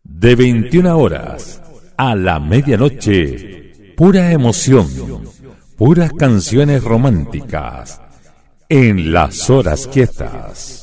De 21 horas a la medianoche, pura emoción, puras canciones románticas en Las Horas Quietas.